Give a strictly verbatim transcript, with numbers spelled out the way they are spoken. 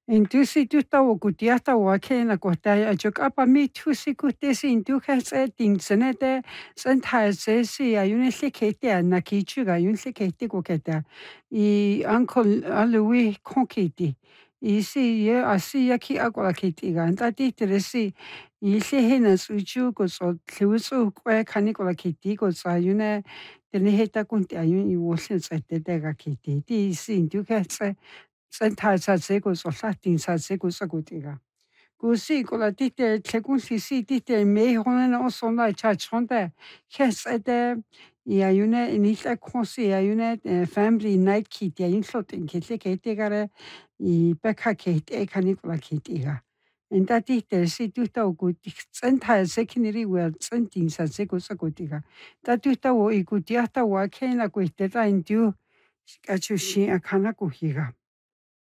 Intusi tuta kutiata wakena kotaya jokapa mi tusi kutesi induka se dingsenete sentai sesi ayune sekete na kichuga yun sekete koketa I uncle alui konkiti isi ye asi yaki akwa kiti ga ntati tresi isi hena suju ko so tlusu kwe kani ko kiti ko sa yune tene heta kunti ayun I wosen sete ga kiti ti isi induka se sentai sa se ko so latin sa se ko sa kutiga kusi ko la tite tlekun sisi tite me honen o sona cha chonde kes ete ya yune inisa konsi ya yune family night kit ya yin sotin kete kete gare I beka kete kanikola kitiga enta tite si tuta o gut sentai se kiniri wel sentin sa se ko sa kutiga ta tuta o ikutia ta wa kena ko iteta indu kachushi akana kuhiga